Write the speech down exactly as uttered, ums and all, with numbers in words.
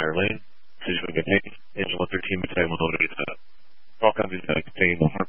higher lane. Please begin taking. Engine one thirteen, battalion one oh eight. All copies, uh, contain one